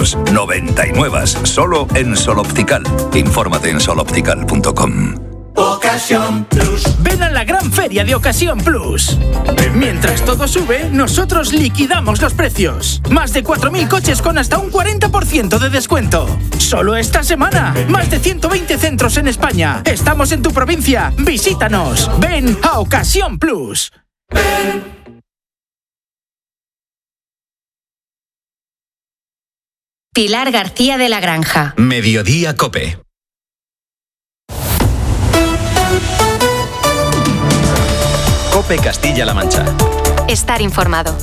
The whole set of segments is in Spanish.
euros. 99, solo en Soloptical. Infórmate en soloptical.com. Ocasión Plus. Ven a la gran feria de Ocasión Plus. Mientras todo sube, nosotros liquidamos los precios. Más de 4.000 coches con hasta un 40% de descuento. Solo esta semana. Más de 120 centros en España. Estamos en tu provincia. Visítanos. Ven a Ocasión Plus. Pilar García de la Granja. Mediodía COPE. COPE Castilla-La Mancha. Estar informado.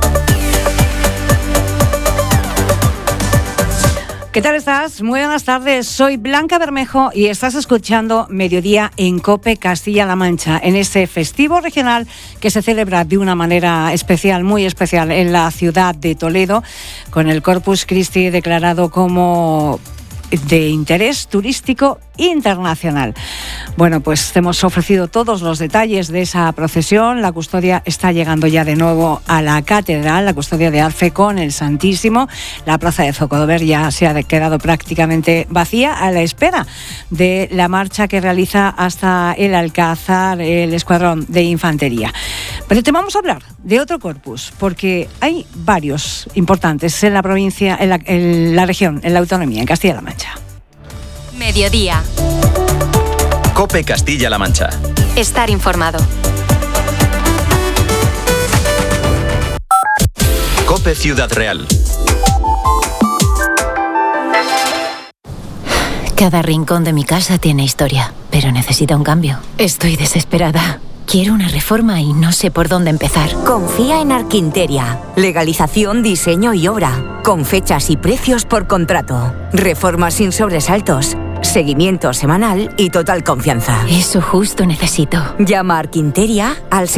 ¿Qué tal estás? Muy buenas tardes. Soy Blanca Bermejo y estás escuchando Mediodía en COPE Castilla-La Mancha, en ese festivo regional que se celebra de una manera especial, muy especial, en la ciudad de Toledo, con el Corpus Christi declarado como de interés turístico internacional. Bueno, pues te hemos ofrecido todos los detalles de esa procesión. La custodia está llegando ya de nuevo a la catedral, la custodia de Arfe con el Santísimo. La plaza de Zocodover ya se ha quedado prácticamente vacía a la espera de la marcha que realiza hasta el Alcázar el escuadrón de infantería. Pero te vamos a hablar de otro corpus, porque hay varios importantes en la provincia, en la región, en la autonomía, en Castilla-La Mancha. Mediodía. COPE Castilla-La Mancha. Estar informado. COPE Ciudad Real. Cada rincón de mi casa tiene historia, pero necesita un cambio. Estoy desesperada. Quiero una reforma y no sé por dónde empezar. Confía en Arquinteria. Legalización, diseño y obra. Con fechas y precios por contrato. Reformas sin sobresaltos. Seguimiento semanal y total confianza. Eso justo necesito. Llama a Arquinteria al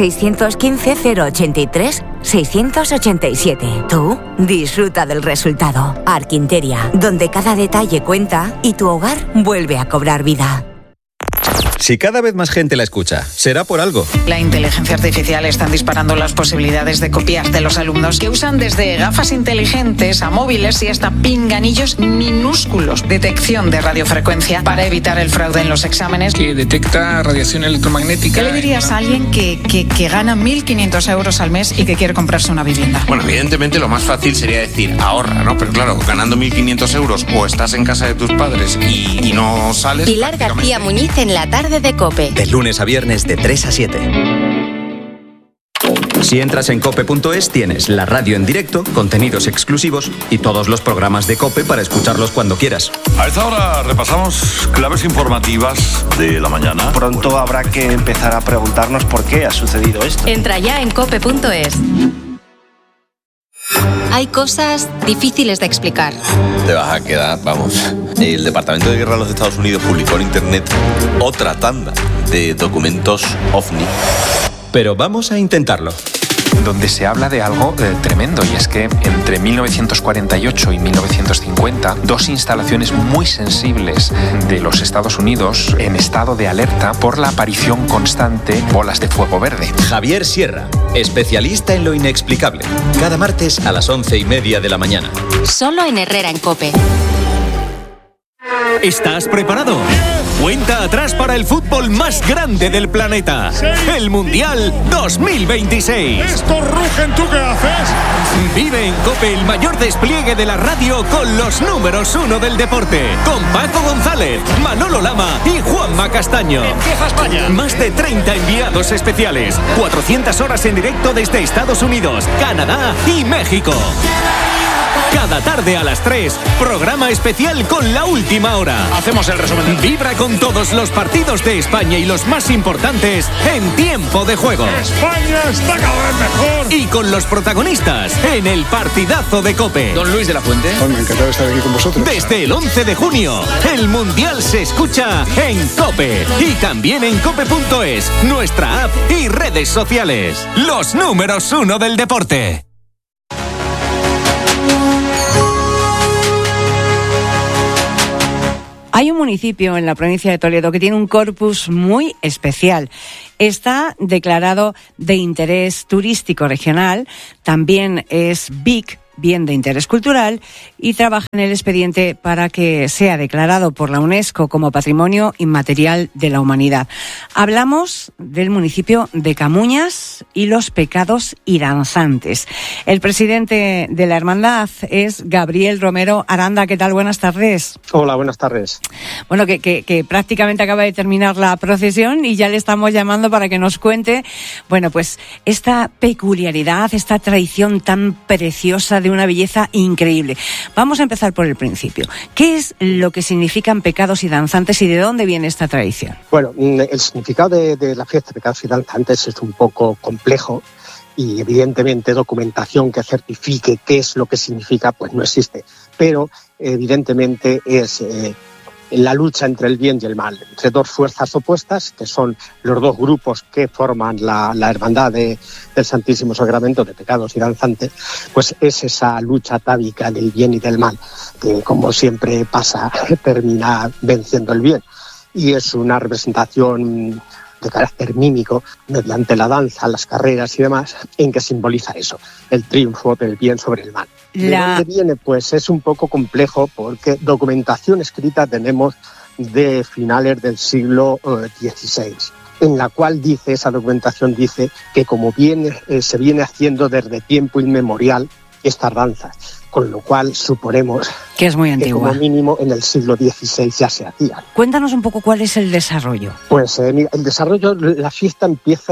615-083-687. Tú disfruta del resultado. Arquinteria, donde cada detalle cuenta y tu hogar vuelve a cobrar vida. Si cada vez más gente la escucha, será por algo. La inteligencia artificial está disparando las posibilidades de copiar de los alumnos, que usan desde gafas inteligentes a móviles y hasta pinganillos minúsculos. Detección de radiofrecuencia para evitar el fraude en los exámenes. Que detecta radiación electromagnética. ¿Qué le dirías a alguien que gana 1.500 euros al mes y que quiere comprarse una vivienda? Bueno, evidentemente lo más fácil sería decir ahorra, ¿no? Pero claro, ganando 1.500 euros o estás en casa de tus padres y no sales... Pilar García Muñiz en la tarde de COPE. De lunes a viernes de 3 a 7. Si entras en cope.es tienes la radio en directo, contenidos exclusivos y todos los programas de COPE para escucharlos cuando quieras. A esta hora repasamos claves informativas de la mañana. Pronto habrá que empezar a preguntarnos por qué ha sucedido esto. Entra ya en cope.es. Hay cosas difíciles de explicar. Te vas a quedar, vamos. El Departamento de Guerra de los Estados Unidos publicó en internet otra tanda de documentos OVNI. Pero vamos a intentarlo. Donde se habla de algo tremendo, y es que entre 1948 y 1950, dos instalaciones muy sensibles de los Estados Unidos en estado de alerta por la aparición constante de bolas de fuego verde. Javier Sierra, especialista en lo inexplicable. Cada martes a las 11:30 de la mañana. Solo en Herrera en COPE. ¿Estás preparado? Cuenta atrás para el fútbol más grande del planeta. El Mundial 2026. ¡Estos rugen! ¿Tú qué haces? Vive en COPE el mayor despliegue de la radio con los números 1 del deporte. Con Paco González, Manolo Lama y Juanma Castaño. ¡Empieza España! Más de 30 enviados especiales. 400 horas en directo desde Estados Unidos, Canadá y México. Cada tarde a las 3, programa especial con La Última Hora. Hacemos el resumen. Vibra con todos los partidos de España y los más importantes en tiempo de juego. España está cada vez mejor. Y con los protagonistas en el partidazo de COPE. Don Luis de la Fuente. Me encantado de estar aquí con vosotros. Desde el 11 de junio, el Mundial se escucha en COPE. Y también en cope.es, nuestra app y redes sociales. Los números 1 del deporte. Hay un municipio en la provincia de Toledo que tiene un corpus muy especial. Está declarado de interés turístico regional, también es BIC, bien de interés cultural y trabaja en el expediente para que sea declarado por la UNESCO como Patrimonio Inmaterial de la Humanidad. Hablamos del municipio de Camuñas y los pecados y danzantes. El presidente de la hermandad es Gabriel Romero Aranda. ¿Qué tal? Buenas tardes. Hola, buenas tardes. Bueno, que prácticamente acaba de terminar la procesión y ya le estamos llamando para que nos cuente, bueno, pues esta peculiaridad, esta tradición tan preciosa de una belleza increíble. Vamos a empezar por el principio. ¿Qué es lo que significan pecados y danzantes y de dónde viene esta tradición? Bueno, el significado de la fiesta de pecados y danzantes es un poco complejo y evidentemente documentación que certifique qué es lo que significa pues no existe, pero evidentemente es la lucha entre el bien y el mal, entre dos fuerzas opuestas, que son los dos grupos que forman la hermandad del Santísimo Sacramento de pecados y danzantes, pues es esa lucha atávica del bien y del mal, que como siempre pasa, termina venciendo el bien. Y es una representación de carácter mímico, mediante la danza, las carreras y demás, en que simboliza eso, el triunfo del bien sobre el mal. ¿De dónde viene? Pues es un poco complejo porque documentación escrita tenemos de finales del siglo XVI, en la cual esa documentación dice que como se viene haciendo desde tiempo inmemorial estas danzas, con lo cual suponemos que es muy antigua. Que como mínimo en el siglo XVI ya se hacía. Cuéntanos un poco cuál es el desarrollo. Pues mira, el desarrollo, la fiesta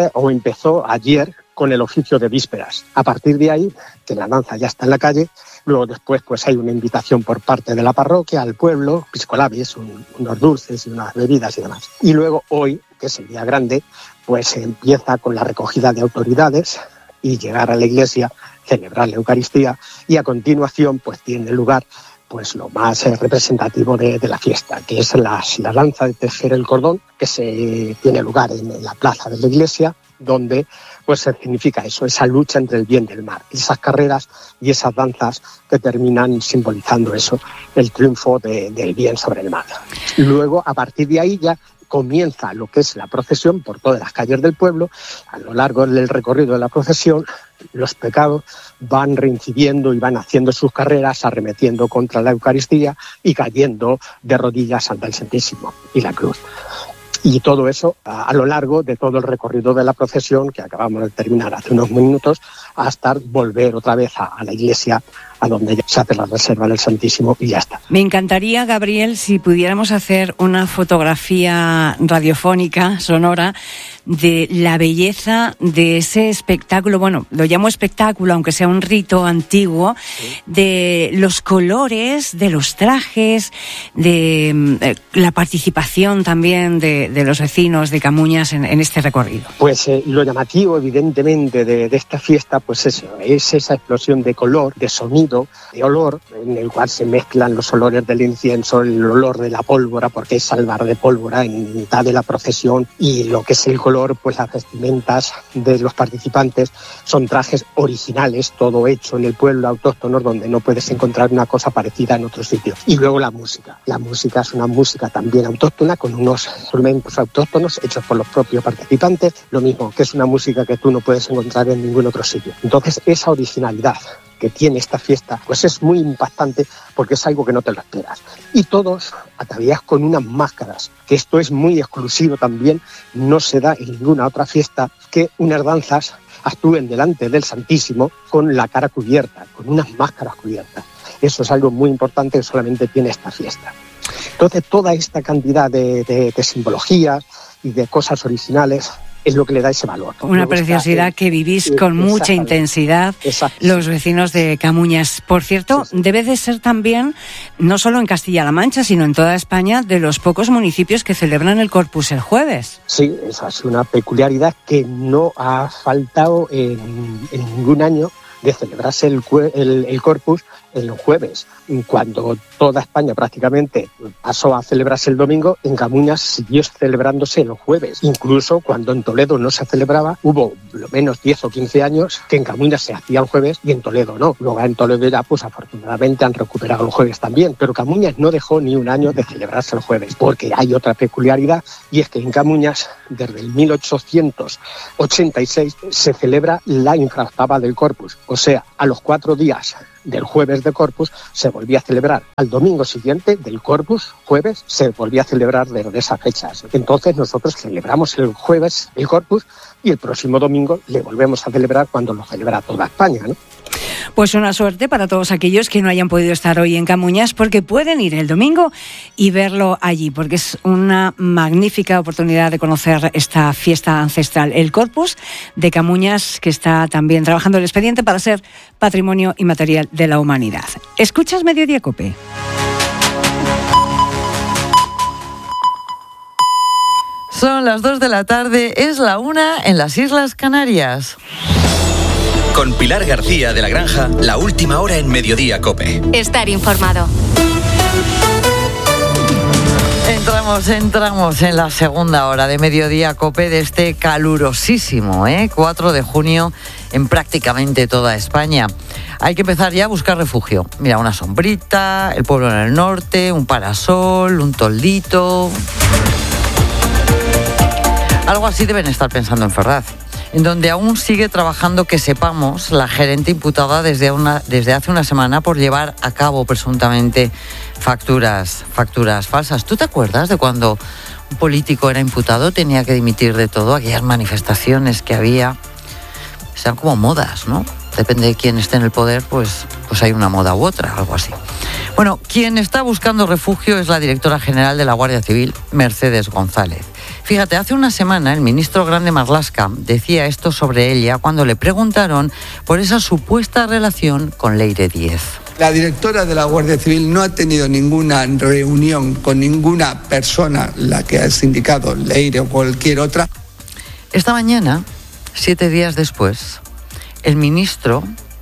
empezó ayer con el oficio de vísperas. A partir de ahí, que la danza ya está en la calle, luego después pues hay una invitación por parte de la parroquia al pueblo, piscolabis, unos dulces y unas bebidas y demás. Y luego hoy, que es el día grande, pues se empieza con la recogida de autoridades y llegar a la iglesia, celebrar la Eucaristía, y a continuación pues tiene lugar pues lo más representativo de la fiesta, que es la danza de tejer el cordón, que se tiene lugar en la plaza de la iglesia, donde pues significa eso, esa lucha entre el bien y el mal, esas carreras y esas danzas que terminan simbolizando eso, el triunfo del bien sobre el mal. Luego, a partir de ahí ya comienza lo que es la procesión por todas las calles del pueblo. A lo largo del recorrido de la procesión, los pecados van reincidiendo y van haciendo sus carreras, arremetiendo contra la Eucaristía y cayendo de rodillas ante el Santísimo y la cruz. Y todo eso a lo largo de todo el recorrido de la procesión, que acabamos de terminar hace unos minutos, hasta volver otra vez a la iglesia, a donde ya se hace la reserva del Santísimo y ya está. Me encantaría, Gabriel, si pudiéramos hacer una fotografía radiofónica, sonora, de la belleza de ese espectáculo, bueno, lo llamo espectáculo, aunque sea un rito antiguo, de los colores, de los trajes, de la participación también de los vecinos de Camuñas en este recorrido. Pues lo llamativo, evidentemente, de esta fiesta, pues es esa explosión de color, de sonido, de olor, en el cual se mezclan los olores del incienso, el olor de la pólvora, porque es salvar de pólvora en mitad de la procesión, y lo que es el color, pues las vestimentas de los participantes son trajes originales, todo hecho en el pueblo autóctono, donde no puedes encontrar una cosa parecida en otros sitios. Y luego la música. La música es una música también autóctona, con unos instrumentos autóctonos hechos por los propios participantes, lo mismo que es una música que tú no puedes encontrar en ningún otro sitio. Entonces, esa originalidad que tiene esta fiesta, pues es muy impactante porque es algo que no te lo esperas. Y todos ataviados con unas máscaras, que esto es muy exclusivo también, no se da en ninguna otra fiesta, que unas danzas actúen delante del Santísimo con la cara cubierta, con unas máscaras cubiertas. Eso es algo muy importante que solamente tiene esta fiesta. Entonces, toda esta cantidad de simbologías y de cosas originales es lo que le da ese valor. Una preciosidad que vivís con mucha intensidad los vecinos de Camuñas. Por cierto, debe de ser también, no solo en Castilla-La Mancha, sino en toda España, de los pocos municipios que celebran el Corpus el jueves. Sí, esa es una peculiaridad que no ha faltado en ningún año de celebrarse el Corpus el jueves. Cuando toda España prácticamente pasó a celebrarse el domingo, en Camuñas siguió celebrándose el jueves. Incluso cuando en Toledo no se celebraba, hubo lo menos 10 o 15 años que en Camuñas se hacía el jueves y en Toledo no. Luego en Toledo ya, pues afortunadamente han recuperado el jueves también, pero Camuñas no dejó ni un año de celebrarse el jueves, porque hay otra peculiaridad, y es que en Camuñas, desde el 1886, se celebra la infraoctava del Corpus, o sea, a los 4 días del jueves de Corpus se volvía a celebrar. Al domingo siguiente del Corpus, jueves, se volvía a celebrar desde esas fechas. Entonces nosotros celebramos el jueves el Corpus y el próximo domingo le volvemos a celebrar cuando lo celebra toda España, ¿no? Pues una suerte para todos aquellos que no hayan podido estar hoy en Camuñas, porque pueden ir el domingo y verlo allí, porque es una magnífica oportunidad de conocer esta fiesta ancestral, el Corpus de Camuñas, que está también trabajando el expediente para ser Patrimonio Inmaterial de la Humanidad. ¿Escuchas Mediodía COPE? Son las 2 de la tarde, es la 1 en las Islas Canarias. Con Pilar García de la Granja, la última hora en Mediodía COPE. Estar informado. Entramos en la segunda hora de Mediodía COPE de este calurosísimo 4 de junio en prácticamente toda España. Hay que empezar ya a buscar refugio. Mira, una sombrita, el pueblo en el norte, un parasol, un toldito. Algo así deben estar pensando en Ferraz, en donde aún sigue trabajando, que sepamos, la gerente imputada desde hace una semana por llevar a cabo presuntamente facturas falsas. ¿Tú te acuerdas de cuando un político era imputado, tenía que dimitir de todo? Aquellas manifestaciones que había, sean como modas, ¿no? Depende de quién esté en el poder, pues hay una moda u otra, algo así. Bueno, quien está buscando refugio es la directora general de la Guardia Civil, Mercedes González. Fíjate, hace una semana el ministro Grande Marlaska decía esto sobre ella cuando le preguntaron por esa supuesta relación con Leire Díez. La directora de la Guardia Civil no ha tenido ninguna reunión con ninguna persona, la que has indicado, Leire o cualquier otra. Esta mañana, 7 días después, el ministro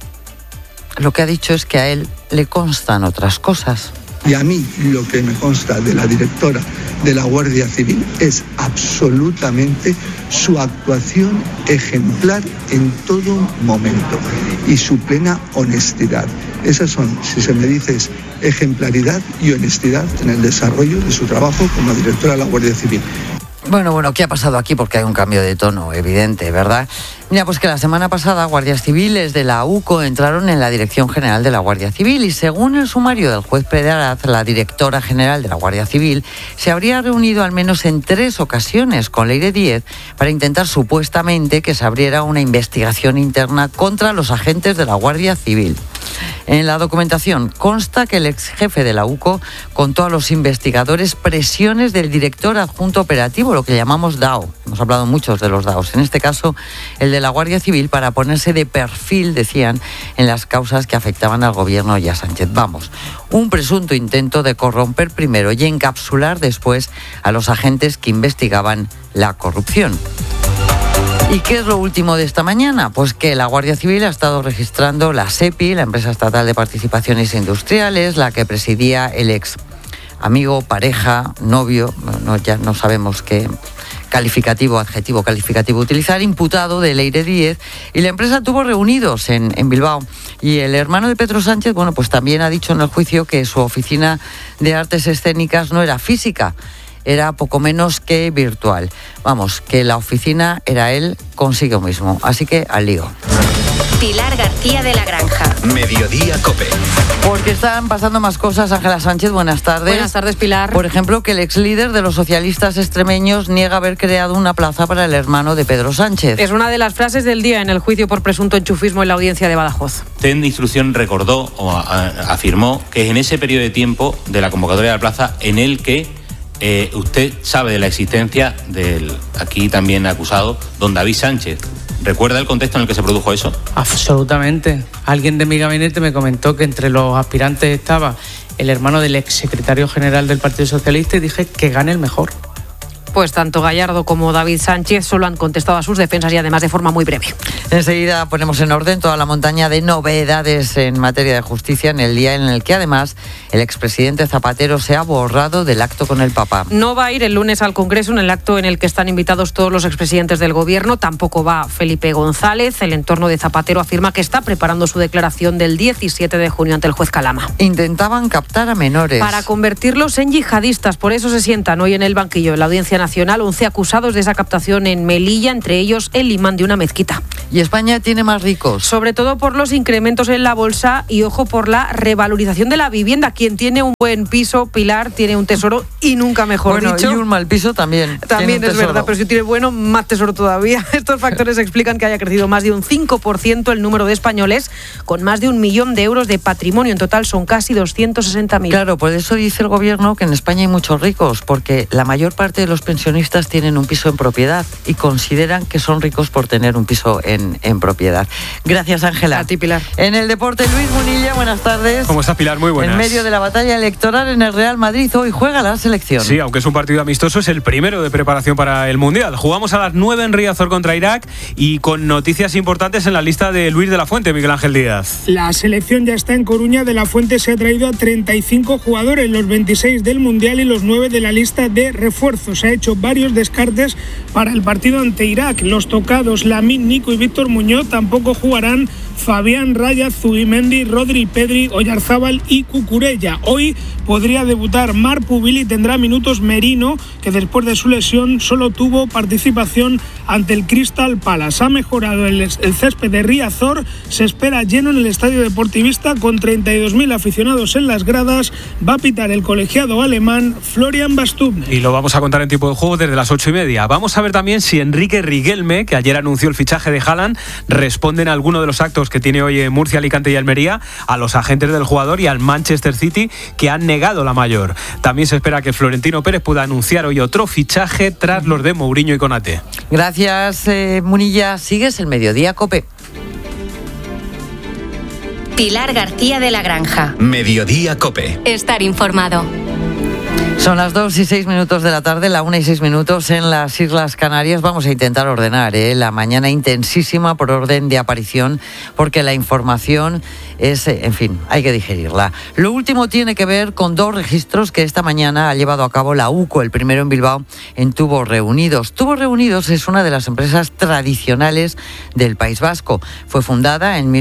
lo que ha dicho es que a él le constan otras cosas. Y a mí lo que me consta de la directora de la Guardia Civil es absolutamente su actuación ejemplar en todo momento y su plena honestidad. Esas son, si se me dice, ejemplaridad y honestidad en el desarrollo de su trabajo como directora de la Guardia Civil. Bueno, ¿qué ha pasado aquí? Porque hay un cambio de tono evidente, ¿verdad? Mira, pues que la semana pasada guardias civiles de la UCO entraron en la Dirección General de la Guardia Civil y según el sumario del juez Pérez, la directora general de la Guardia Civil se habría reunido al menos en 3 ocasiones con Leire Díez para intentar supuestamente que se abriera una investigación interna contra los agentes de la Guardia Civil. En la documentación consta que el ex jefe de la UCO contó a los investigadores presiones del director adjunto operativo, lo que llamamos DAO. Hemos hablado muchos de los DAOs. En este caso, el de la Guardia Civil, para ponerse de perfil, decían, en las causas que afectaban al gobierno y a Sánchez. Vamos, un presunto intento de corromper primero y encapsular después a los agentes que investigaban la corrupción. ¿Y qué es lo último de esta mañana? Pues que la Guardia Civil ha estado registrando la SEPI, la Empresa Estatal de Participaciones Industriales, la que presidía el ex amigo, pareja, novio, ya no sabemos qué adjetivo calificativo utilizar, imputado de Leire Díez, y la empresa tuvo reunidos en Bilbao. Y el hermano de Pedro Sánchez, pues también ha dicho en el juicio que su oficina de artes escénicas no era física, era poco menos que virtual. Vamos, que la oficina era él consigo mismo. Así que al lío. Pilar García de la Granja. Mediodía COPE. Porque están pasando más cosas. Ángela Sánchez, buenas tardes. Buenas tardes, Pilar. Por ejemplo, que el ex líder de los socialistas extremeños niega haber creado una plaza para el hermano de Pedro Sánchez. Es una de las frases del día en el juicio por presunto enchufismo en la audiencia de Badajoz. Usted de instrucción recordó o afirmó que es en ese periodo de tiempo de la convocatoria de la plaza en el que usted sabe de la existencia del aquí también acusado don David Sánchez. ¿Recuerda el contexto en el que se produjo eso? Absolutamente. Alguien de mi gabinete me comentó que entre los aspirantes estaba el hermano del exsecretario general del Partido Socialista y dije que gane el mejor. Pues tanto Gallardo como David Sánchez solo han contestado a sus defensas y además de forma muy breve. Enseguida ponemos en orden toda la montaña de novedades en materia de justicia en el día en el que además el expresidente Zapatero se ha borrado del acto con el Papa. No va a ir el lunes al Congreso en el acto en el que están invitados todos los expresidentes del Gobierno. Tampoco va Felipe González. El entorno de Zapatero afirma que está preparando su declaración del 17 de junio ante el juez Calama. Intentaban captar a menores para convertirlos en yihadistas. Por eso se sientan hoy en el banquillo en la Audiencia Nacional Nacional 11 acusados de esa captación en Melilla, entre ellos el imán de una mezquita. ¿Y España tiene más ricos? Sobre todo por los incrementos en la bolsa y, ojo, por la revalorización de la vivienda. Quien tiene un buen piso, Pilar, tiene un tesoro y nunca mejor dicho. Y un mal piso también. También es verdad, pero si tiene bueno, más tesoro todavía. Estos factores explican que haya crecido más de un 5% el número de españoles con más de 1 millón de euros de patrimonio. En total son casi 260.000. Claro, por eso dice el gobierno que en España hay muchos ricos, porque la mayor parte de los pensionistas tienen un piso en propiedad y consideran que son ricos por tener un piso en propiedad. Gracias, Ángela. A ti, Pilar. En el deporte, Luis Munilla, buenas tardes. ¿Cómo estás, Pilar? Muy buenas. En medio de la batalla electoral en el Real Madrid, hoy juega la selección. Sí, aunque es un partido amistoso, es el primero de preparación para el Mundial. Jugamos a las 9 en Riazor contra Irak y con noticias importantes en la lista de Luis de la Fuente, Miguel Ángel Díaz. La selección ya está en Coruña. De la Fuente se ha traído a 35 jugadores, los 26 del Mundial y los 9 de la lista de refuerzos. Se ha hecho varios descartes para el partido ante Irak. Los tocados Lamine, Nico y Víctor Muñoz tampoco jugarán. Fabián, Raya, Zubimendi, Rodri, Pedri, Oyarzábal y Cucurella. Hoy podría debutar Marc Pubili y tendrá minutos Merino, que después de su lesión solo tuvo participación ante el Crystal Palace. Ha mejorado el césped de Riazor, se espera lleno en el estadio deportivista con 32.000 aficionados en las gradas. Va a pitar el colegiado alemán Florian Bastubner. Y lo vamos a contar en tiempo de juego desde las 8:30. Vamos a ver también si Enrique Riquelme, que ayer anunció el fichaje de Haaland, responde en alguno de los actos que tiene hoy en Murcia, Alicante y Almería a los agentes del jugador y al Manchester City, que han negado la mayor. También se espera que Florentino Pérez pueda anunciar hoy otro fichaje tras los de Mourinho y Konate. Gracias, Munilla. Sigues el Mediodía COPE. Pilar García de la Granja. Mediodía COPE. Estar informado. Son las 2:06 de la tarde, la 1:06 en las Islas Canarias. Vamos a intentar ordenar la mañana intensísima por orden de aparición, porque la información es, en fin, hay que digerirla. Lo último tiene que ver con 2 registros que esta mañana ha llevado a cabo la UCO, el primero en Bilbao, en Tubos Reunidos. Tubos Reunidos es una de las empresas tradicionales del País Vasco. Fue fundada en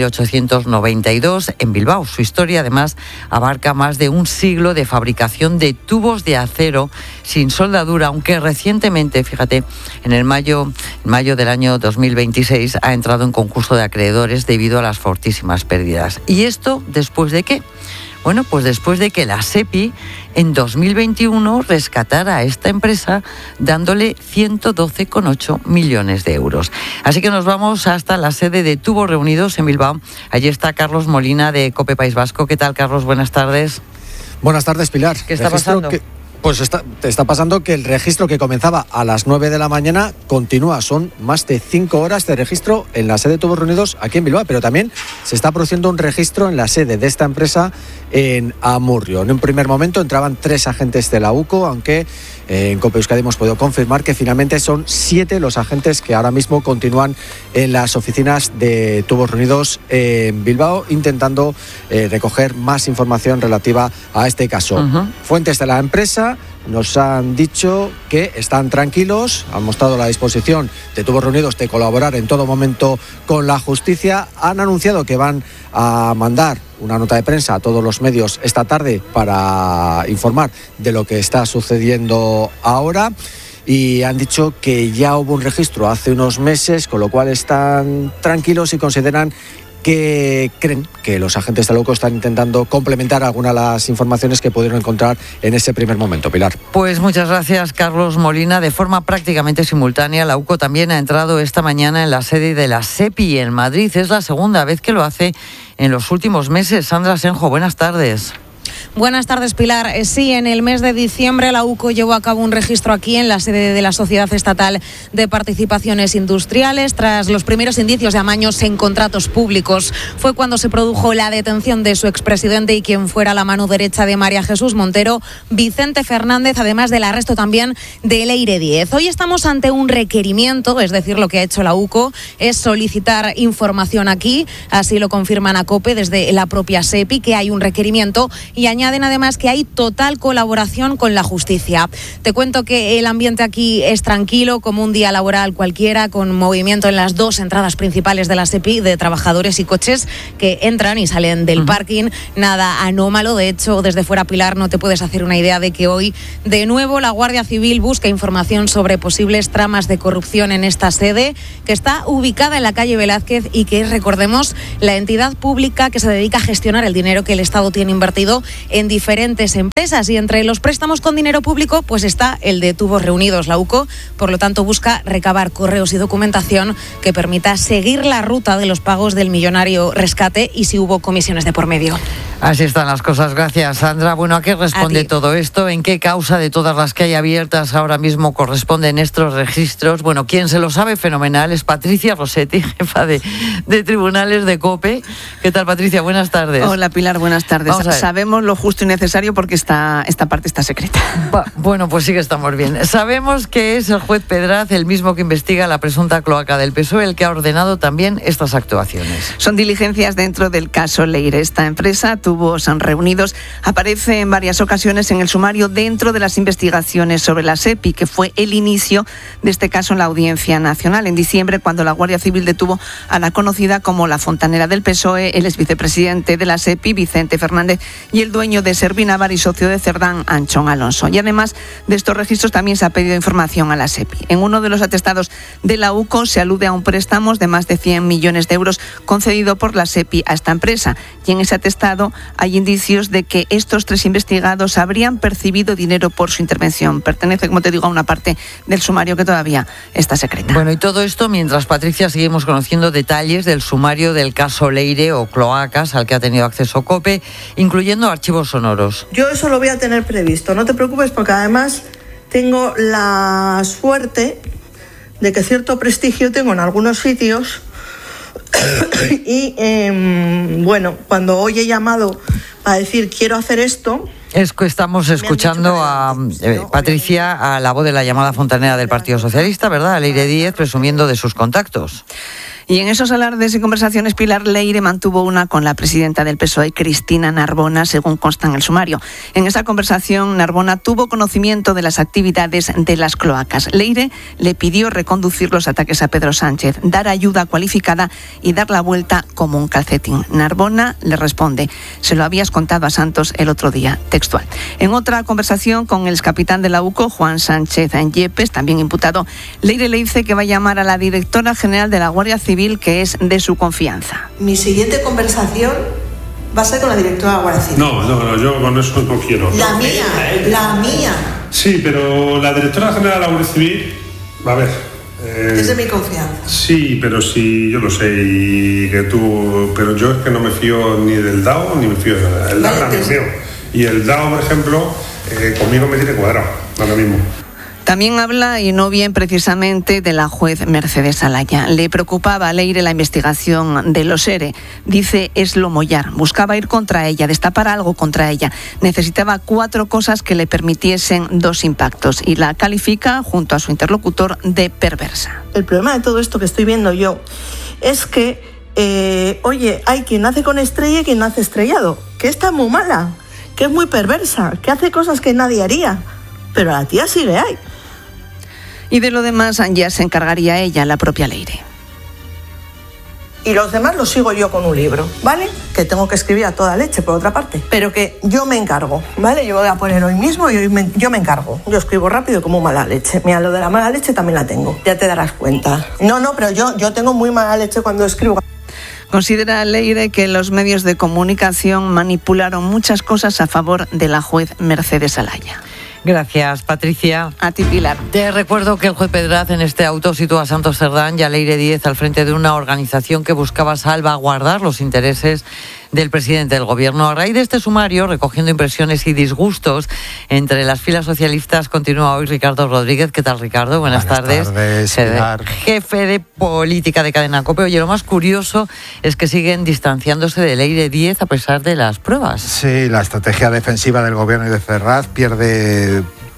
1892 en Bilbao. Su historia, además, abarca más de un siglo de fabricación de tubos de acero sin soldadura, aunque recientemente, fíjate, en mayo del año 2026 ha entrado en concurso de acreedores debido a las fortísimas pérdidas. ¿Y esto después de qué? Bueno, pues después de que la SEPI en 2021 rescatara a esta empresa dándole 112,8 millones de euros. Así que nos vamos hasta la sede de Tubos Reunidos en Bilbao. Allí está Carlos Molina de COPE País Vasco. ¿Qué tal, Carlos? Buenas tardes. Buenas tardes, Pilar. ¿Qué está pasando? Pues está pasando que el registro que comenzaba a las 9 de la mañana continúa. Son más de 5 horas de registro en la sede de Tubos Reunidos aquí en Bilbao, pero también se está produciendo un registro en la sede de esta empresa en Amurrio. En un primer momento entraban 3 agentes de la UCO, aunque en COPE Euskadi hemos podido confirmar que finalmente son 7 los agentes que ahora mismo continúan en las oficinas de Tubos Reunidos en Bilbao, intentando recoger más información relativa a este caso. Fuentes de la empresa nos han dicho que están tranquilos, han mostrado la disposición de Tubos Reunidos de colaborar en todo momento con la justicia. Han anunciado que van a mandar una nota de prensa a todos los medios esta tarde para informar de lo que está sucediendo ahora. Y han dicho que ya hubo un registro hace unos meses, con lo cual están tranquilos y consideran que creen que los agentes de la UCO están intentando complementar algunas de las informaciones que pudieron encontrar en ese primer momento. Pilar. Pues muchas gracias, Carlos Molina. De forma prácticamente simultánea, la UCO también ha entrado esta mañana en la sede de la SEPI en Madrid. Es la segunda vez que lo hace en los últimos meses. Sandra Senjo, buenas tardes. Buenas tardes, Pilar. Sí, en el mes de diciembre la UCO llevó a cabo un registro aquí en la sede de la Sociedad Estatal de Participaciones Industriales tras los primeros indicios de amaños en contratos públicos. Fue cuando se produjo la detención de su expresidente y quien fuera la mano derecha de María Jesús Montero, Vicente Fernández, además del arresto también de Leire Díez. Hoy estamos ante un requerimiento, es decir, lo que ha hecho la UCO es solicitar información aquí, así lo confirman a COPE desde la propia SEPI, que hay un requerimiento, y añade añaden además que hay total colaboración con la justicia. Te cuento que el ambiente aquí es tranquilo, como un día laboral cualquiera, con movimiento en las dos entradas principales de la SEPI de trabajadores y coches que entran y salen del parking. Nada anómalo, de hecho, desde fuera, Pilar, no te puedes hacer una idea de que hoy de nuevo la Guardia Civil busca información sobre posibles tramas de corrupción en esta sede, que está ubicada en la calle Velázquez y que es, recordemos, la entidad pública que se dedica a gestionar el dinero que el Estado tiene invertido en diferentes empresas. Y entre los préstamos con dinero público, pues está el de Tubos Reunidos. La UCO, por lo tanto, busca recabar correos y documentación que permita seguir la ruta de los pagos del millonario rescate y si hubo comisiones de por medio. Así están las cosas. Gracias, Sandra. Bueno, ¿a qué responde todo esto? ¿En qué causa de todas las que hay abiertas ahora mismo corresponden estos registros? Bueno, quien se lo sabe fenomenal es Patricia Rossetti, jefa de tribunales de COPE. ¿Qué tal, Patricia? Buenas tardes. Hola, Pilar. Buenas tardes. Sabemos lo justo y necesario porque esta parte está secreta. Bueno, pues sí que estamos bien. Sabemos que es el juez Pedraz, el mismo que investiga la presunta cloaca del PSOE, el que ha ordenado también estas actuaciones. Son diligencias dentro del caso Leire. Esta empresa, Tubos Reunidos, aparece en varias ocasiones en el sumario dentro de las investigaciones sobre la SEPI, que fue el inicio de este caso en la Audiencia Nacional en diciembre, cuando la Guardia Civil detuvo a la conocida como la fontanera del PSOE, el exvicepresidente de la SEPI, Vicente Fernández, y el dueño de Servinavar y socio de Cerdán, Anchón Alonso. Y además de estos registros también se ha pedido información a la SEPI. En uno de los atestados de la UCO se alude a un préstamo de más de 100 millones de euros concedido por la SEPI a esta empresa. Y en ese atestado hay indicios de que estos tres investigados habrían percibido dinero por su intervención. Pertenece, como te digo, a una parte del sumario que todavía está secreta. Bueno, y todo esto mientras, Patricia, seguimos conociendo detalles del sumario del caso Leire o cloacas al que ha tenido acceso COPE, incluyendo archivos sonoros. Yo eso lo voy a tener previsto, no te preocupes, porque además tengo la suerte de que cierto prestigio tengo en algunos sitios y bueno, cuando hoy he llamado a decir quiero hacer esto... Es que estamos escuchando a Patricia, a la voz de la llamada fontanera del Partido Socialista, ¿verdad? A Leire Díez, presumiendo de sus contactos. Y en esos alardes y conversaciones, Pilar, Leire mantuvo una con la presidenta del PSOE, Cristina Narbona, según consta en el sumario. En esa conversación, Narbona tuvo conocimiento de las actividades de las cloacas. Leire le pidió reconducir los ataques a Pedro Sánchez, dar ayuda cualificada y dar la vuelta como un calcetín. Narbona le responde: se lo habías contado a Santos el otro día, textual. En otra conversación con el excapitán de la UCO, Juan Sánchez Yepes, también imputado, Leire le dice que va a llamar a la directora general de la Guardia Civil, que es de su confianza. Mi siguiente conversación va a ser con la directora de la Guardia Civil. No, yo con eso no quiero. La mía. Sí, pero la directora general de la Guardia Civil, a ver... es de mi confianza. Sí, pero sí, yo lo sé, y que tú... Pero yo es que no me fío ni del DAO, ni me fío de nada. El DAO también me fío. Y el DAO, por ejemplo, conmigo me tiene cuadrado, ahora mismo. También habla, y no bien precisamente, de la juez Mercedes Alaya. Le preocupaba a Leire la investigación de los ERE. Dice Eslo Mollar. Buscaba ir contra ella, destapar algo contra ella. Necesitaba 4 cosas que le permitiesen 2 impactos. Y la califica, junto a su interlocutor, de perversa. El problema de todo esto que estoy viendo yo es que, hay quien nace con estrella y quien nace estrellado. Que está muy mala, que es muy perversa, que hace cosas que nadie haría. Pero la tía sigue ahí. Y de lo demás ya se encargaría ella, la propia Leire. Y los demás los sigo yo con un libro, ¿vale? Que tengo que escribir a toda leche, por otra parte. Pero que yo me encargo, ¿vale? Yo voy a poner hoy mismo y yo me encargo. Yo escribo rápido como mala leche. Mira, lo de la mala leche también la tengo. Ya te darás cuenta. No, pero yo tengo muy mala leche cuando escribo. Considera Leire que los medios de comunicación manipularon muchas cosas a favor de la juez Mercedes Alaya. Gracias, Patricia. A ti, Pilar. Te recuerdo que el juez Pedraz en este auto sitúa a Santos Cerdán y a Leire Díez al frente de una organización que buscaba salvaguardar los intereses del presidente del gobierno. A raíz de este sumario, recogiendo impresiones y disgustos entre las filas socialistas, continúa hoy Ricardo Rodríguez. ¿Qué tal, Ricardo? Buenas tardes. Jefe de política de Cadena COPE. Oye, lo más curioso es que siguen distanciándose de Leire Díez a pesar de las pruebas. Sí, la estrategia defensiva del gobierno y de Ferraz pierde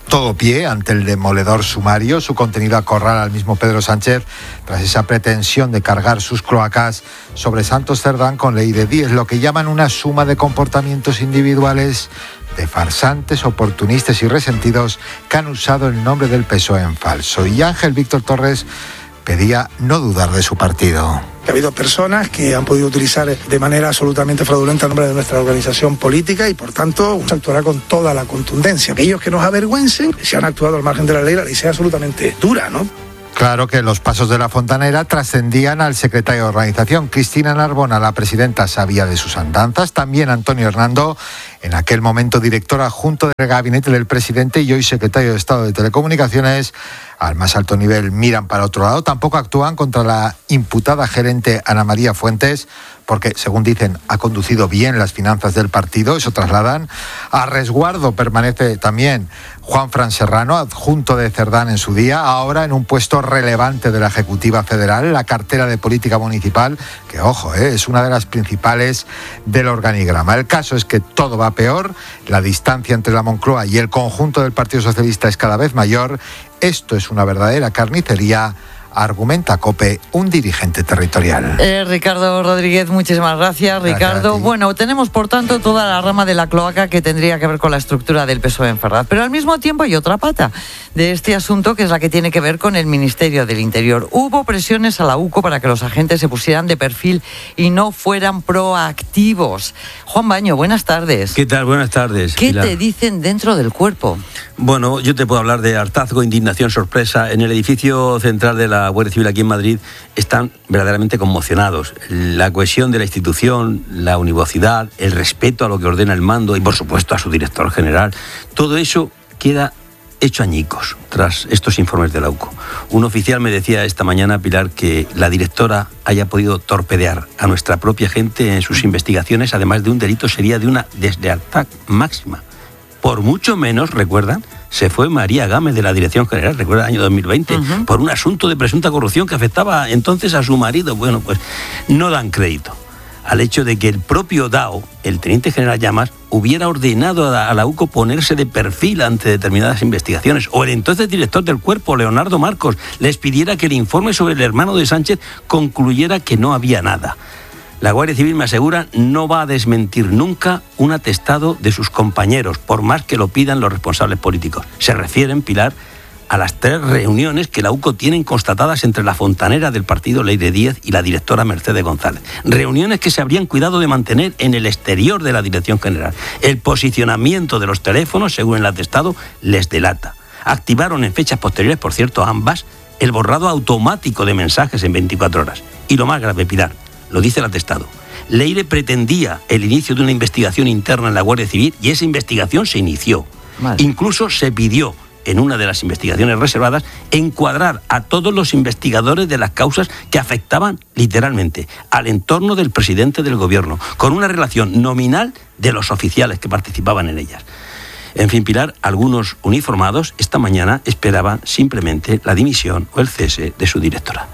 todo pie ante el demoledor sumario. Su contenido acorrala al mismo Pedro Sánchez tras esa pretensión de cargar sus cloacas sobre Santos Cerdán con ley de 10, lo que llaman una suma de comportamientos individuales de farsantes, oportunistas y resentidos que han usado el nombre del PSOE en falso. Y Ángel Víctor Torres pedía no dudar de su partido. Ha habido personas que han podido utilizar de manera absolutamente fraudulenta el nombre de nuestra organización política y, por tanto, se actuará con toda la contundencia. Aquellos que nos avergüencen, si han actuado al margen de la ley sea absolutamente dura, ¿no? Claro que los pasos de la Fontanera trascendían al secretario de organización. Cristina Narbona, la presidenta, sabía de sus andanzas. También Antonio Hernando, en aquel momento director adjunto del gabinete del presidente y hoy secretario de Estado de Telecomunicaciones, al más alto nivel miran para otro lado. Tampoco actúan contra la imputada gerente Ana María Fuentes, porque, según dicen, ha conducido bien las finanzas del partido, eso trasladan. A resguardo permanece también Juanfran Serrano, adjunto de Cerdán en su día, ahora en un puesto relevante de la Ejecutiva Federal, la cartera de Política Municipal, que, ojo, es una de las principales del organigrama. El caso es que todo va peor, la distancia entre la Moncloa y el conjunto del Partido Socialista es cada vez mayor. Esto es una verdadera carnicería, argumenta COPE un dirigente territorial. Ricardo Rodríguez, muchísimas gracias, Ricardo. Bueno, tenemos por tanto toda la rama de la cloaca que tendría que ver con la estructura del PSOE en Ferraz, pero al mismo tiempo hay otra pata de este asunto que es la que tiene que ver con el Ministerio del Interior. Hubo presiones a la UCO para que los agentes se pusieran de perfil y no fueran proactivos. Juan Baño, buenas tardes. ¿Qué tal? Buenas tardes. ¿Qué Pilar te dicen dentro del cuerpo? Bueno, yo te puedo hablar de hartazgo, indignación, sorpresa. En el edificio central de la Guardia Civil aquí en Madrid están verdaderamente conmocionados. La cohesión de la institución, la univocidad, el respeto a lo que ordena el mando y, por supuesto, a su director general, todo eso queda hecho añicos tras estos informes de la UCO. Un oficial me decía esta mañana, Pilar, que la directora haya podido torpedear a nuestra propia gente en sus investigaciones, además de un delito, sería de una deslealtad máxima. Por mucho menos, recuerdan, se fue María Gámez de la Dirección General, recuerda el año 2020, por un asunto de presunta corrupción que afectaba entonces a su marido. Bueno, pues no dan crédito al hecho de que el propio DAO, el teniente general Llamas, hubiera ordenado a la UCO ponerse de perfil ante determinadas investigaciones, o el entonces director del cuerpo, Leonardo Marcos, les pidiera que el informe sobre el hermano de Sánchez concluyera que no había nada. La Guardia Civil, me asegura, no va a desmentir nunca un atestado de sus compañeros, por más que lo pidan los responsables políticos. Se refieren, Pilar, a las 3 reuniones que la UCO tienen constatadas entre la fontanera del partido Leire Díez y la directora Mercedes González. Reuniones que se habrían cuidado de mantener en el exterior de la Dirección General. El posicionamiento de los teléfonos, según el atestado, les delata. Activaron en fechas posteriores, por cierto, ambas, el borrado automático de mensajes en 24 horas. Y lo más grave, Pilar, lo dice el atestado. Leire pretendía el inicio de una investigación interna en la Guardia Civil y esa investigación se inició. Vale. Incluso se pidió, en una de las investigaciones reservadas, encuadrar a todos los investigadores de las causas que afectaban literalmente al entorno del presidente del gobierno, con una relación nominal de los oficiales que participaban en ellas. En fin, Pilar, algunos uniformados esta mañana esperaban simplemente la dimisión o el cese de su directora.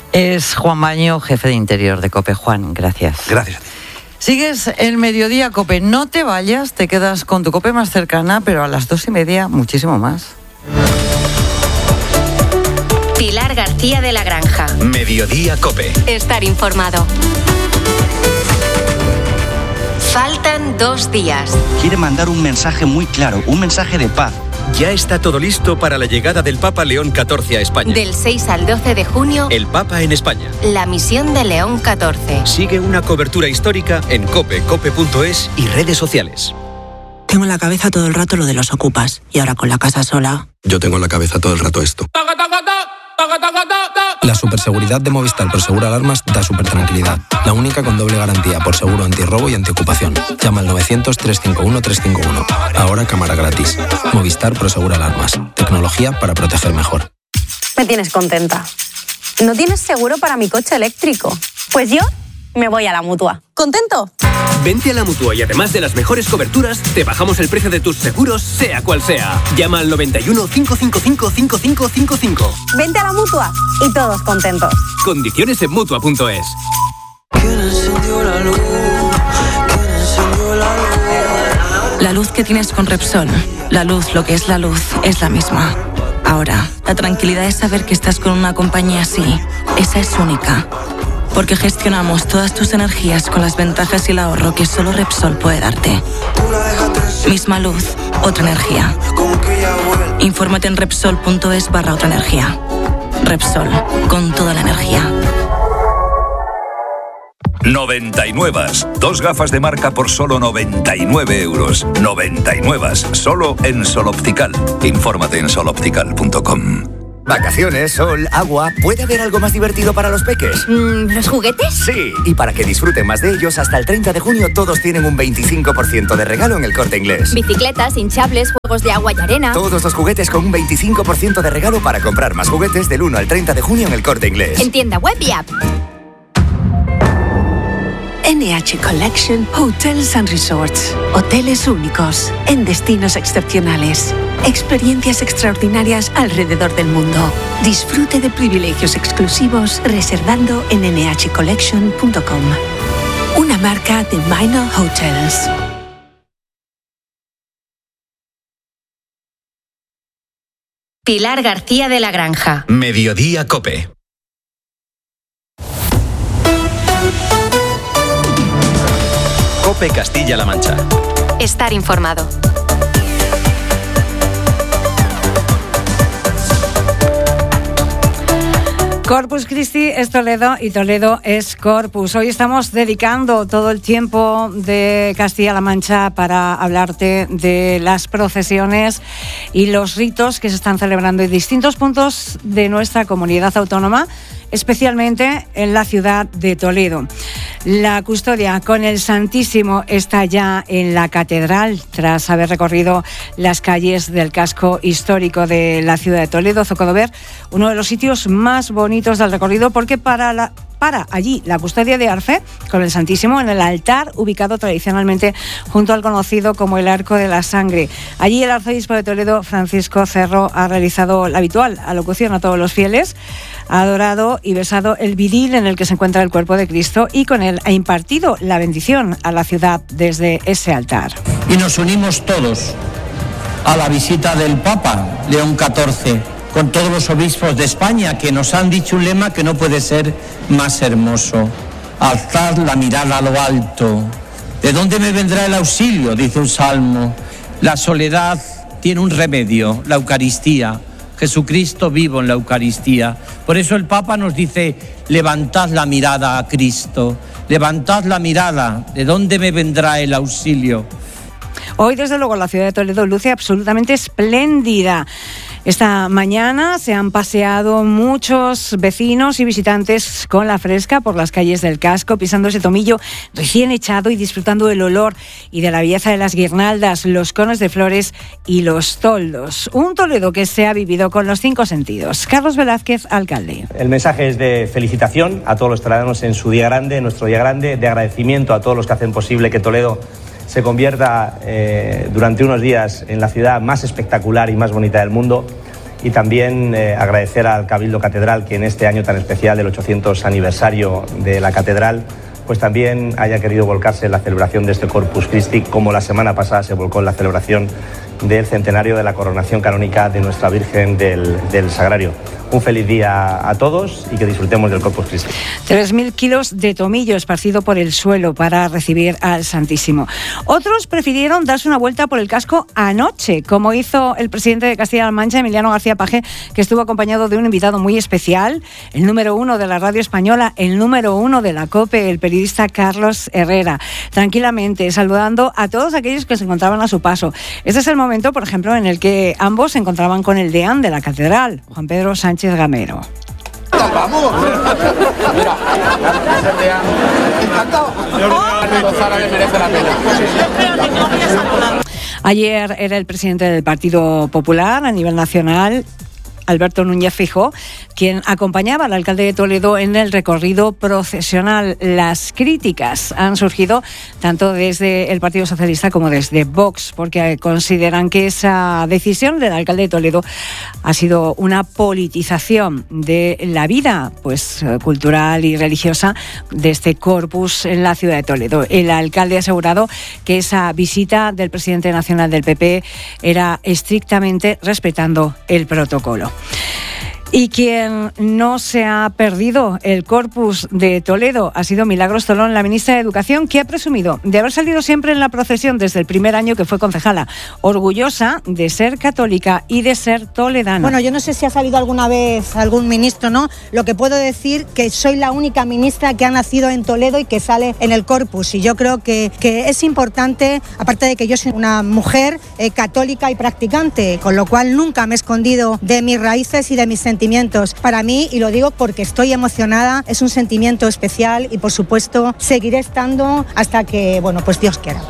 Es Juan Baño, jefe de Interior de COPE. Juan, gracias. Gracias a ti. Sigues el Mediodía COPE. No te vayas, te quedas con tu COPE más cercana, pero a las 2:30 muchísimo más. Pilar García de la Granja. Mediodía COPE. Estar informado. Faltan 2 días. Quiere mandar un mensaje muy claro, un mensaje de paz. Ya está todo listo para la llegada del Papa León XIV a España. Del 6 al 12 de junio, El Papa en España. la misión de León XIV. Sigue una cobertura histórica en COPE, cope.es y redes sociales. Tengo en la cabeza todo el rato lo de los ocupas. Y ahora con la casa sola... Yo tengo en la cabeza todo el rato esto. La superseguridad de Movistar Prosegur Alarmas da supertranquilidad. La única con doble garantía por seguro antirrobo y antiocupación. Llama al 900-351-351. Ahora cámara gratis. Movistar Prosegur Alarmas. Tecnología para proteger mejor. Me tienes contenta. ¿No tienes seguro para mi coche eléctrico? Pues yo me voy a la Mutua. ¿Contento? Vente a la Mutua y además de las mejores coberturas, te bajamos el precio de tus seguros, sea cual sea. Llama al 91 555 5555. Vente a la Mutua y todos contentos. Condiciones en Mutua.es. La luz que que tienes con Repsol. La luz, lo que es la luz, es la misma. Ahora, la tranquilidad es saber que estás con una compañía así. Esa es única. Porque gestionamos todas tus energías con las ventajas y el ahorro que solo Repsol puede darte. Misma luz, otra energía. Infórmate en Repsol.es/otra energía. Repsol, con toda la energía. 99. 2 gafas de marca por solo 99 euros. 99. Solo en Sol Optical. Infórmate en soloptical.com. Vacaciones, sol, agua. ¿Puede haber algo más divertido para los peques? ¿Los juguetes? Sí, y para que disfruten más de ellos, hasta el 30 de junio todos tienen un 25% de regalo en El Corte Inglés. Bicicletas, hinchables, juegos de agua y arena. Todos los juguetes con un 25% de regalo para comprar más juguetes del 1 al 30 de junio en El Corte Inglés. En tienda web y app. NH Collection Hotels and Resorts. Hoteles únicos, en destinos excepcionales. Experiencias extraordinarias alrededor del mundo. Disfrute de privilegios exclusivos reservando en nhcollection.com. Una marca de Minor Hotels. Pilar García de la Granja. Mediodía COPE. COPE Castilla-La Mancha. Estar informado. Corpus Christi es Toledo y Toledo es Corpus. Hoy estamos dedicando todo el tiempo de Castilla-La Mancha para hablarte de las procesiones y los ritos que se están celebrando en distintos puntos de nuestra comunidad autónoma, especialmente en la ciudad de Toledo. La custodia con el Santísimo está ya en la catedral tras haber recorrido las calles del casco histórico de la ciudad de Toledo, Zocodover, uno de los sitios más bonitos del recorrido porque para allí la custodia de Arfe con el Santísimo en el altar ubicado tradicionalmente junto al conocido como el Arco de la Sangre. Allí el arzobispo de Toledo, Francisco Cerro, ha realizado la habitual alocución a todos los fieles, ha adorado y besado el vidil en el que se encuentra el cuerpo de Cristo y con él ha impartido la bendición a la ciudad desde ese altar. Y nos unimos todos a la visita del Papa León XIV con todos los obispos de España que nos han dicho un lema que no puede ser más hermoso: alzad la mirada a lo alto. ¿De dónde me vendrá el auxilio?, dice un salmo. La soledad tiene un remedio, la Eucaristía. Jesucristo vivo en la Eucaristía. Por eso el Papa nos dice: levantad la mirada a Cristo, levantad la mirada, ¿de dónde me vendrá el auxilio? Hoy, desde luego, la ciudad de Toledo luce absolutamente espléndida. Esta mañana se han paseado muchos vecinos y visitantes con la fresca por las calles del casco, pisando ese tomillo recién echado y disfrutando del olor y de la belleza de las guirnaldas, los conos de flores y los toldos. Un Toledo que se ha vivido con los 5 sentidos. Carlos Velázquez, alcalde. El mensaje es de felicitación a todos los toledanos en su día grande, nuestro día grande, de agradecimiento a todos los que hacen posible que Toledo se convierta durante unos días en la ciudad más espectacular y más bonita del mundo, y también agradecer al Cabildo Catedral que en este año tan especial del 800 aniversario de la Catedral pues también haya querido volcarse en la celebración de este Corpus Christi, como la semana pasada se volcó en la celebración del centenario de la coronación canónica de nuestra Virgen del Sagrario. Un feliz día a todos y que disfrutemos del Corpus Christi. 3.000 kilos de tomillo esparcido por el suelo para recibir al Santísimo. Otros prefirieron darse una vuelta por el casco anoche, como hizo el presidente de Castilla-La Mancha, Emiliano García Paje, que estuvo acompañado de un invitado muy especial, el número 1 de la radio española, el número 1 de la COPE, el periodista Carlos Herrera, tranquilamente saludando a todos aquellos que se encontraban a su paso. Este es el momento, por ejemplo, en el que ambos se encontraban con el deán de la catedral, Juan Pedro Sánchez Gamero. ¡Vamos! Mira, encantado. Los árabes merece la pena. Ayer era el presidente del Partido Popular a nivel nacional, Alberto Núñez Feijóo, quien acompañaba al alcalde de Toledo en el recorrido procesional. Las críticas han surgido tanto desde el Partido Socialista como desde Vox, porque consideran que esa decisión del alcalde de Toledo ha sido una politización de la vida cultural y religiosa de este corpus en la ciudad de Toledo. El alcalde ha asegurado que esa visita del presidente nacional del PP era estrictamente respetando el protocolo. Y quien no se ha perdido el corpus de Toledo ha sido Milagros Tolón, la ministra de Educación, que ha presumido de haber salido siempre en la procesión desde el primer año que fue concejala, orgullosa de ser católica y de ser toledana. Bueno, yo no sé si ha salido alguna vez algún ministro, ¿no? Lo que puedo decir que soy la única ministra que ha nacido en Toledo y que sale en el corpus, y yo creo que es importante, aparte de que yo soy una mujer católica y practicante, con lo cual nunca me he escondido de mis raíces y de mis sentimientos. Para mí, y lo digo porque estoy emocionada, es un sentimiento especial y por supuesto seguiré estando hasta que, Dios quiera.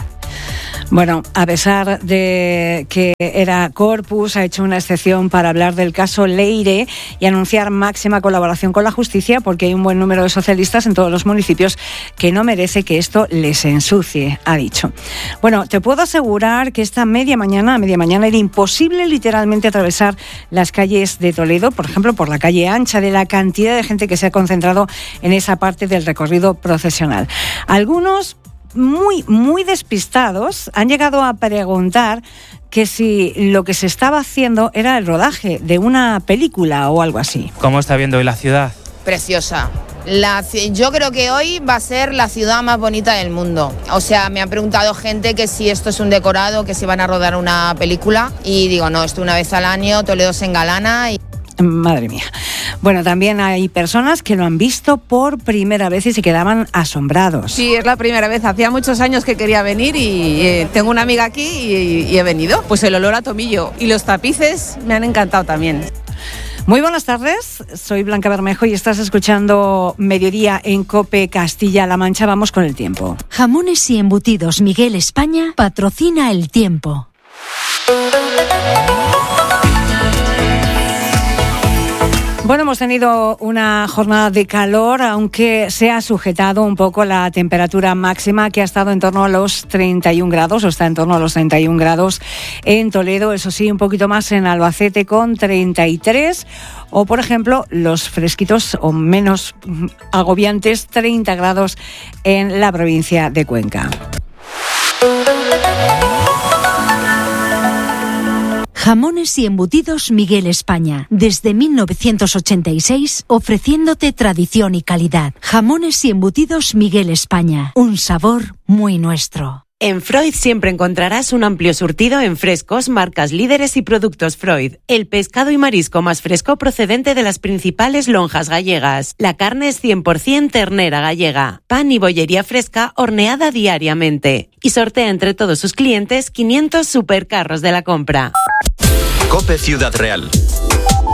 Bueno, a pesar de que era corpus, ha hecho una excepción para hablar del caso Leire y anunciar máxima colaboración con la justicia, porque hay un buen número de socialistas en todos los municipios que no merece que esto les ensucie, ha dicho. Bueno, te puedo asegurar que esta media mañana era imposible literalmente atravesar las calles de Toledo, por ejemplo, por la calle Ancha, de la cantidad de gente que se ha concentrado en esa parte del recorrido procesional. Algunos muy despistados han llegado a preguntar que si lo que se estaba haciendo era el rodaje de una película o algo así. ¿Cómo está viendo hoy la ciudad? Preciosa. Yo creo que hoy va a ser la ciudad más bonita del mundo. O sea, me han preguntado gente que si esto es un decorado, que si van a rodar una película, y digo, no, esto una vez al año, Toledo se engalana y... Madre mía. Bueno, también hay personas que lo han visto por primera vez y se quedaban asombrados. Sí, es la primera vez. Hacía muchos años que quería venir y tengo una amiga aquí y he venido. Pues el olor a tomillo y los tapices me han encantado también. Muy buenas tardes, soy Blanca Bermejo y estás escuchando Mediodía en COPE Castilla-La Mancha. Vamos con el tiempo. Jamones y embutidos Miguel España patrocina el tiempo. Bueno, hemos tenido una jornada de calor, aunque se ha sujetado un poco la temperatura máxima, que ha estado en torno a los 31 grados, o está en torno a los 31 grados en Toledo, eso sí, un poquito más en Albacete con 33, o por ejemplo, los fresquitos o menos agobiantes 30 grados en la provincia de Cuenca. Jamones y embutidos Miguel España. Desde 1986, ofreciéndote tradición y calidad. Jamones y embutidos Miguel España. Un sabor muy nuestro. En Freud siempre encontrarás un amplio surtido en frescos, marcas líderes y productos Freud. El pescado y marisco más fresco procedente de las principales lonjas gallegas. La carne es 100% ternera gallega. Pan y bollería fresca horneada diariamente. Y sortea entre todos sus clientes 500 supercarros de la compra. COPE Ciudad Real.